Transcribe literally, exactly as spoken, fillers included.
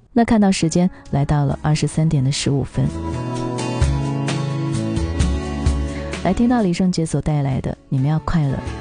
那看到时间来到了二十三点的十五分，来听到李圣杰所带来的你们要快乐。